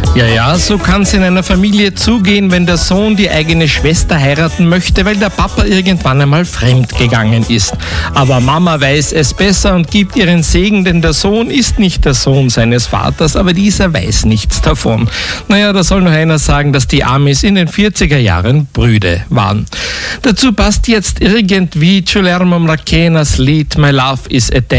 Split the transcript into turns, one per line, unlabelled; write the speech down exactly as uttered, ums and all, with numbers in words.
Ja, ja, so kann es in einer Familie zugehen, wenn der Sohn die eigene Schwester heiraten möchte, weil der Papa irgendwann einmal fremd gegangen ist. Aber Mama weiß es besser und gibt ihren Segen, denn der Sohn ist nicht der Sohn seines Vaters, aber dieser weiß nichts davon. Naja, da soll noch einer sagen, dass die Amis in den vierziger Jahren Brüder waren. Dazu passt jetzt irgendwie Giuliano Marchenas Lied My Love is a